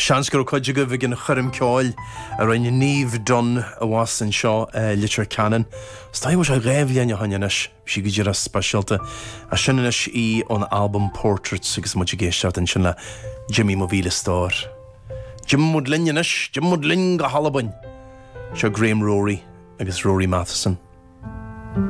Seansgur chuide go bhíh an churim ceáil a roiine níomh don a bhás an seo litir canan. Stáimh se réimhlíonne haineis si go dtíar spéisialta a sinis í an album Portraits agus mu géisteart an sin le Jimmy Mobile Star. Jim mud linneis, Jim mud lin go halabain. Seo Graham Rory agus Rory Matheson.